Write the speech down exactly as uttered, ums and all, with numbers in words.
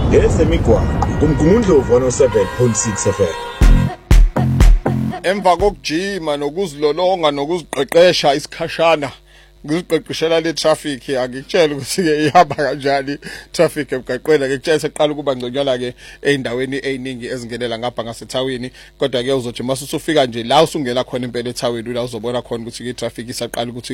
Ezemigwaqo kumgumundlovu one oh seven point six F M. Emva kokujima nokuzilolonga nokuziqeqesha isikhashana ngiziqeqeshela le traffic akutshela ukuthi ke ihamba kanjani traffic emgaqweni akutshela seqala kuba ngconywana ke eindaweni eziningi ezingenela ngapha ngasethawini kodwa ke uzothi masufika nje la usungela khona impela ethawini la uzobona khona ukuthi ke traffic isaqala ukuthi